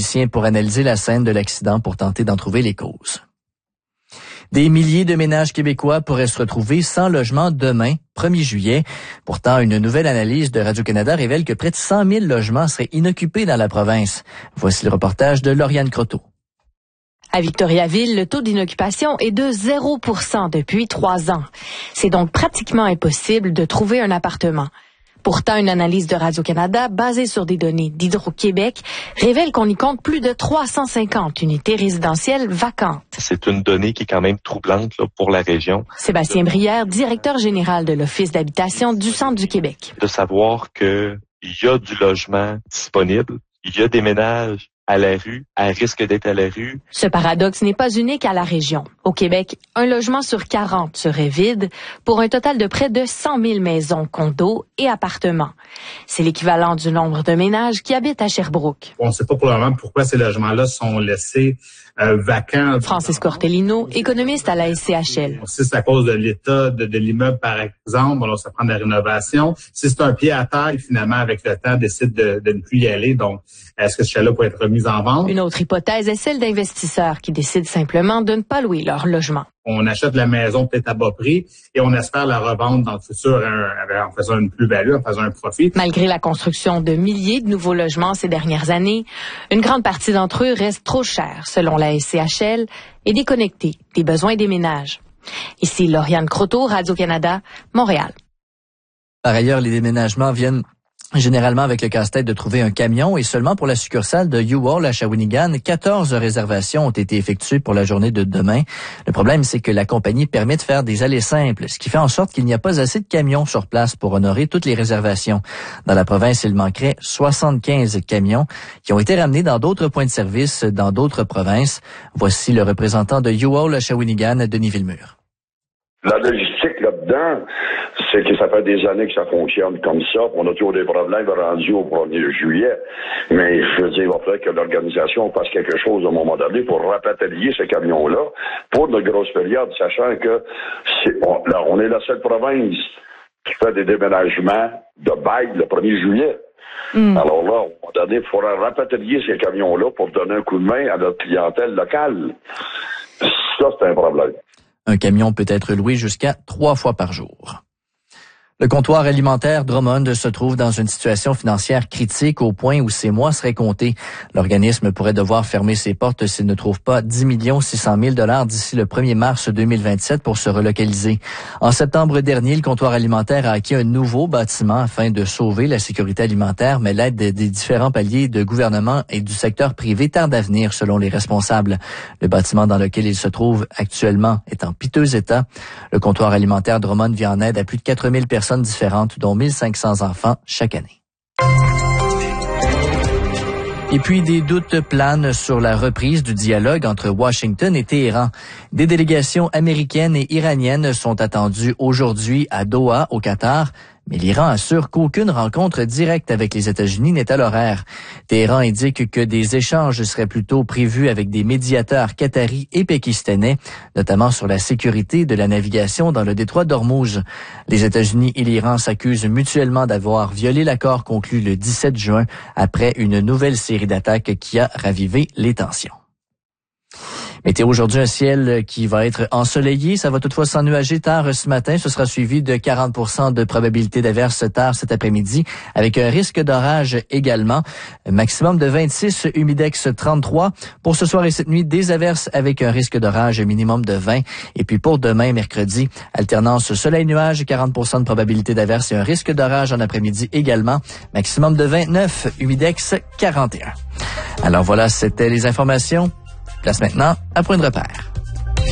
techniciens pour analyser la scène de l'accident pour tenter d'en trouver les causes. Des milliers de ménages québécois pourraient se retrouver sans logement demain, 1er juillet. Pourtant, une nouvelle analyse de Radio-Canada révèle que près de 100 000 logements seraient inoccupés dans la province. Voici le reportage de Lauriane Croteau. À Victoriaville, le taux d'inoccupation est de 0% depuis 3 ans. C'est donc pratiquement impossible de trouver un appartement. Pourtant, une analyse de Radio-Canada basée sur des données d'Hydro-Québec révèle qu'on y compte plus de 350 unités résidentielles vacantes. C'est une donnée qui est quand même troublante là, pour la région. Sébastien Brière, directeur général de l'Office d'habitation du Centre du Québec. De savoir qu'il y a du logement disponible, il y a des ménages à la rue, à risque d'être à la rue. Ce paradoxe n'est pas unique à la région. Au Québec, un logement sur 40 serait vide pour un total de près de 100 000 maisons, condos et appartements. C'est l'équivalent du nombre de ménages qui habitent à Sherbrooke. On ne sait pas pour le moment pourquoi ces logements-là sont laissés vacants. Francis Cortellino, économiste à la SCHL. Si c'est à cause de l'état de l'immeuble, par exemple, alors ça prend de la rénovation. Si c'est un pied à terre, finalement, avec le temps, décide de ne plus y aller. Donc, est-ce que ce chalet peut être remis en vente? Une autre hypothèse est celle d'investisseurs qui décident simplement de ne pas louer leur logement. On achète la maison peut-être à bas prix et on espère la revendre dans le futur en faisant une plus-value, en faisant un profit. Malgré la construction de milliers de nouveaux logements ces dernières années, une grande partie d'entre eux restent trop chers, selon la SCHL, et déconnectés des besoins des ménages. Ici Lauriane Croteau, Radio-Canada, Montréal. Par ailleurs, les déménagements viennent généralement avec le casse-tête de trouver un camion et seulement pour la succursale de U-Haul à Shawinigan, 14 réservations ont été effectuées pour la journée de demain. Le problème, c'est que la compagnie permet de faire des allées simples, ce qui fait en sorte qu'il n'y a pas assez de camions sur place pour honorer toutes les réservations. Dans la province, il manquerait 75 camions qui ont été ramenés dans d'autres points de service dans d'autres provinces. Voici le représentant de U-Haul à Shawinigan, Denis Villemur. La logistique là-dedans, c'est que ça fait des années que ça fonctionne comme ça. On a toujours des problèmes rendus au 1er juillet. Mais je veux dire, il va falloir que l'organisation fasse quelque chose à un moment donné pour rapatrier ces camions-là pour de grosses périodes, sachant que on est la seule province qui fait des déménagements de bail le 1er juillet. Alors là, à un moment donné, il faudra rapatrier ces camions-là pour donner un coup de main à notre clientèle locale. Ça, c'est un problème. Un camion peut être loué jusqu'à 3 fois par jour. Le comptoir alimentaire Drummond se trouve dans une situation financière critique au point où ses mois seraient comptés. L'organisme pourrait devoir fermer ses portes s'il ne trouve pas 10 600 000 $ d'ici le 1er mars 2027 pour se relocaliser. En septembre dernier, le comptoir alimentaire a acquis un nouveau bâtiment afin de sauver la sécurité alimentaire, mais l'aide des différents paliers de gouvernement et du secteur privé tarde à venir, selon les responsables. Le bâtiment dans lequel il se trouve actuellement est en piteux état. Le comptoir alimentaire Drummond vient en aide à plus de 4 000 personnes différentes, dont 1500 enfants chaque année. Et puis, des doutes planent sur la reprise du dialogue entre Washington et Téhéran. Des délégations américaines et iraniennes sont attendues aujourd'hui à Doha, au Qatar. Mais l'Iran assure qu'aucune rencontre directe avec les États-Unis n'est à l'horaire. Téhéran indique que des échanges seraient plutôt prévus avec des médiateurs qataris et pakistanais, notamment sur la sécurité de la navigation dans le détroit d'Ormuz. Les États-Unis et l'Iran s'accusent mutuellement d'avoir violé l'accord conclu le 17 juin après une nouvelle série d'attaques qui a ravivé les tensions. Météo aujourd'hui, un ciel qui va être ensoleillé. Ça va toutefois s'ennuager tard ce matin. Ce sera suivi de 40% de probabilité d'averse tard cet après-midi, avec un risque d'orage également. Maximum de 26, humidex 33. Pour ce soir et cette nuit, des averses avec un risque d'orage minimum de 20. Et puis pour demain, mercredi, alternance soleil-nuage, 40% de probabilité d'averse et un risque d'orage en après-midi également. Maximum de 29, humidex 41. Alors voilà, c'était les informations. Place maintenant à Point de repère.